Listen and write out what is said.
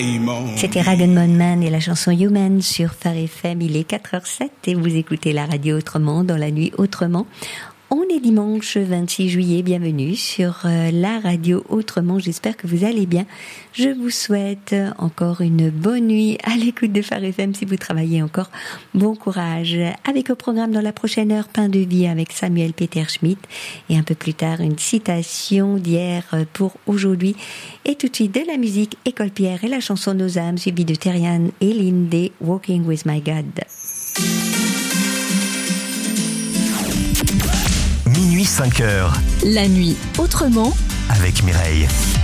C'était Rag'n'Bone Man et la chanson Human sur Phare FM. Il est 4h07 et vous écoutez la radio autrement dans la nuit autrement. On est dimanche 26 juillet, bienvenue sur la radio autrement, j'espère que vous allez bien. Je vous souhaite encore une bonne nuit à l'écoute de Phare FM. Si vous travaillez encore, bon courage. Avec au programme dans la prochaine heure, Pain de vie avec Samuel Peter Schmidt et un peu plus tard une citation d'hier pour aujourd'hui. Et tout de suite de la musique, École Pierre et la chanson Nos âmes suivie de Terrian et Lindy, Walking with My God. Minuit 5h. La nuit autrement avec Mireille.